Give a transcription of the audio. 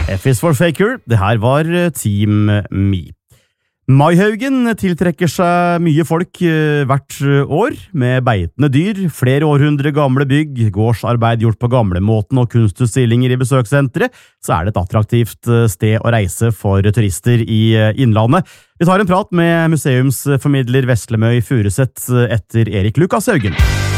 F is for Faker, det her var Team Me. Maihaugen tiltrekker seg mye folk hvert år, med beitende dyr, flere århundre gamle bygg, gårdsarbeid gjort på gamlemåten og kunstutstillinger i besøkssenteret, så det et attraktivt sted å reise for turister i Innlandet. Vi tar en prat med museumsformidler Veslemøy Furuset etter Erik Lukas Haugen.